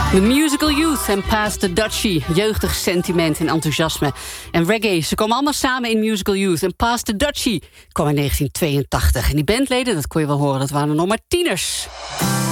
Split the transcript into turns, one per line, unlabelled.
The Musical Youth en Past the Dutchie. Jeugdig sentiment en enthousiasme. En reggae, ze komen allemaal samen in Musical Youth. En Past the Dutchie kwam in 1982. En die bandleden, dat kon je wel horen, dat waren nog maar tieners.